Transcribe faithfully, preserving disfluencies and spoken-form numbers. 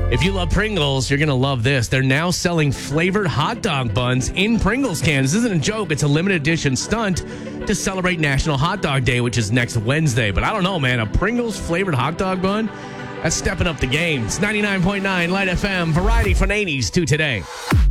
If you love Pringles, you're going to love this. They're now selling flavored hot dog buns in Pringles cans. This isn't a joke. It's a limited edition stunt to celebrate National Hot Dog Day, which is next Wednesday. But I don't know, man. A Pringles flavored hot dog bun? That's stepping up the game. It's ninety-nine point nine Light F M. Variety from eighties to today.